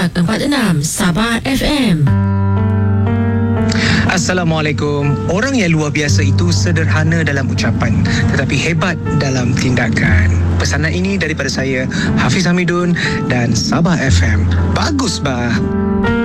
104.6 Sabah FM. Assalamualaikum. Orang yang luar biasa itu sederhana dalam ucapan tetapi hebat dalam tindakan. Pesanan ini daripada saya, Hafiz Hamidun dan Sabah FM. Bagus bah.